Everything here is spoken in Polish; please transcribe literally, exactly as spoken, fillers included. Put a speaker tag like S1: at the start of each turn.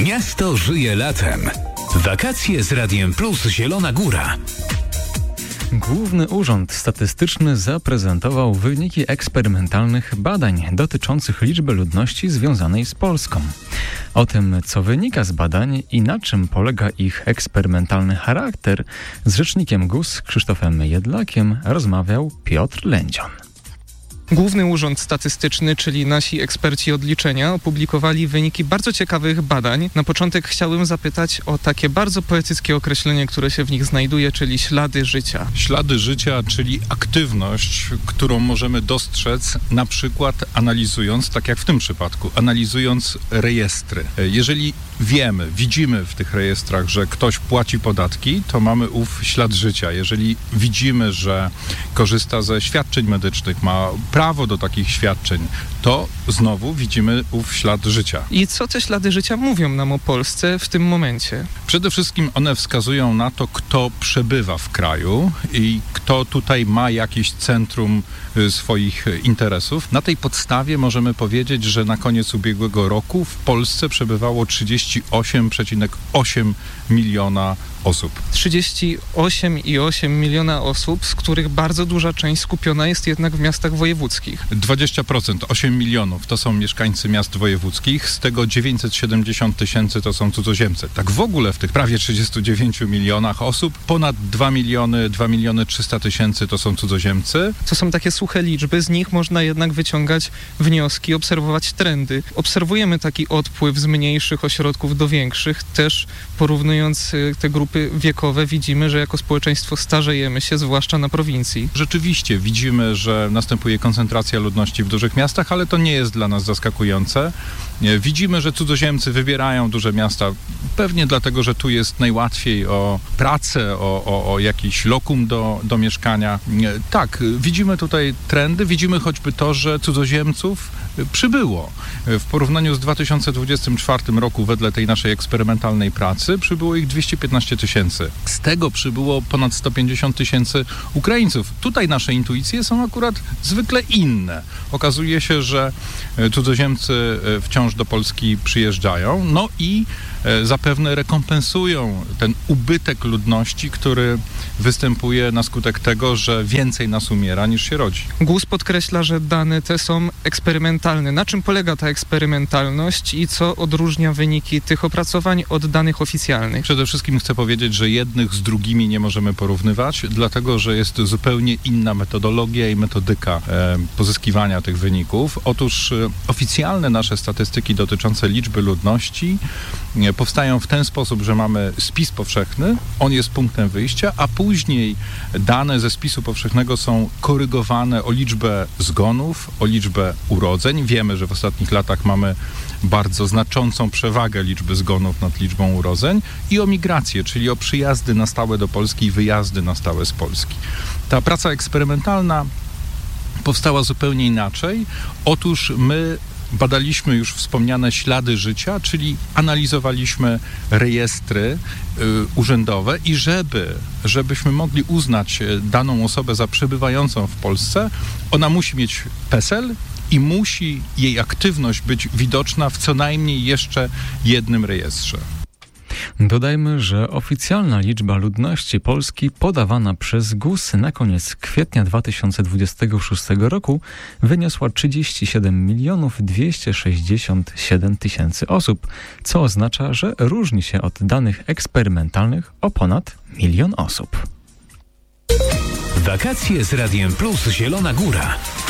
S1: Miasto żyje latem. Wakacje z Radiem Plus Zielona Góra.
S2: Główny Urząd Statystyczny zaprezentował wyniki eksperymentalnych badań dotyczących liczby ludności związanej z Polską. O tym, co wynika z badań i na czym polega ich eksperymentalny charakter, z rzecznikiem G U S Krzysztofem Jedlakiem rozmawiał Piotr Lędzion.
S3: Główny Urząd Statystyczny, czyli nasi eksperci od liczenia, opublikowali wyniki bardzo ciekawych badań. Na początek chciałbym zapytać o takie bardzo poetyckie określenie, które się w nich znajduje, czyli ślady życia.
S4: Ślady życia, czyli aktywność, którą możemy dostrzec na przykład analizując, tak jak w tym przypadku, analizując rejestry. Jeżeli wiemy, widzimy w tych rejestrach, że ktoś płaci podatki, to mamy ów ślad życia. Jeżeli widzimy, że korzysta ze świadczeń medycznych, ma prawo do takich świadczeń, to znowu widzimy ów ślad życia.
S3: I co te ślady życia mówią nam o Polsce w tym momencie?
S4: Przede wszystkim one wskazują na to, kto przebywa w kraju i kto tutaj ma jakieś centrum swoich interesów. Na tej podstawie możemy powiedzieć, że na koniec ubiegłego roku w Polsce przebywało trzydzieści osiem przecinek osiem miliona osób.
S3: trzydzieści osiem przecinek osiem miliona osób, z których bardzo duża część skupiona jest jednak w miastach wojewódzkich.
S4: dwadzieścia procent, osiem milionów to są mieszkańcy miast wojewódzkich, z tego dziewięćset siedemdziesiąt tysięcy to są cudzoziemcy. Tak w ogóle w tych prawie trzydziestu dziewięciu milionach osób ponad dwa miliony, dwa miliony trzysta tysięcy to są cudzoziemcy.
S3: To są takie suche liczby, z nich można jednak wyciągać wnioski, obserwować trendy. Obserwujemy taki odpływ z mniejszych ośrodków do większych, też porównując te grupy wiekowe widzimy, że jako społeczeństwo starzejemy się, zwłaszcza na prowincji.
S4: Rzeczywiście widzimy, że następuje koncentracja ludności w dużych miastach, ale to nie jest dla nas zaskakujące. Widzimy, że cudzoziemcy wybierają duże miasta, pewnie dlatego, że tu jest najłatwiej o pracę, o, o, o jakiś lokum do, do mieszkania. Tak, widzimy tutaj trendy, widzimy choćby to, że cudzoziemców przybyło. W porównaniu z dwa tysiące dwudziestym czwartym roku, wedle tej naszej eksperymentalnej pracy, przybyło ich dwieście piętnaście tysięcy. Z tego przybyło ponad sto pięćdziesiąt tysięcy Ukraińców. Tutaj nasze intuicje są akurat zwykle inne. Okazuje się, że cudzoziemcy wciąż do Polski przyjeżdżają, no i zapewne rekompensują ten ubytek ludności, który występuje na skutek tego, że więcej nas umiera niż się rodzi.
S3: G U S podkreśla, że dane te są eksperymentalne. Na czym polega ta eksperymentalność i co odróżnia wyniki tych opracowań od danych oficjalnych?
S4: Przede wszystkim chcę powiedzieć, że jednych z drugimi nie możemy porównywać, dlatego że jest zupełnie inna metodologia i metodyka e, pozyskiwania tych wyników. Otóż e, oficjalne nasze statystyki dotyczące liczby ludności e, powstają w ten sposób, że mamy spis powszechny, on jest punktem wyjścia, a później dane ze spisu powszechnego są korygowane o liczbę zgonów, o liczbę urodzeń. Wiemy, że w ostatnich latach mamy bardzo znaczącą przewagę liczby zgonów nad liczbą urodzeń i o migrację, czyli o przyjazdy na stałe do Polski i wyjazdy na stałe z Polski. Ta praca eksperymentalna powstała zupełnie inaczej. Otóż my badaliśmy już wspomniane ślady życia, czyli analizowaliśmy rejestry y, urzędowe i żeby, żebyśmy mogli uznać daną osobę za przebywającą w Polsce, ona musi mieć PESEL i musi jej aktywność być widoczna w co najmniej jeszcze jednym rejestrze.
S2: Dodajmy, że oficjalna liczba ludności Polski podawana przez G U S na koniec kwietnia dwa tysiące dwudziestego szóstego roku wyniosła trzydzieści siedem milionów dwieście sześćdziesiąt siedem tysięcy osób, co oznacza, że różni się od danych eksperymentalnych o ponad milion osób.
S1: Wakacje z Radiem Plus Zielona Góra.